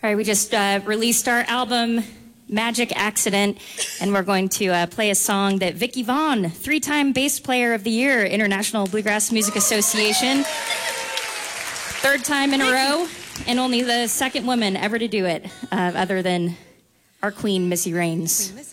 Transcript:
All right, we just released our album, Magic Accident, and we're going to play a song that Vicki Vaughn, 3-time Bass Player of the Year, International Bluegrass Music Association, 3rd time in a row, and only the 2nd woman ever to do it, other than our queen, Missy Raines.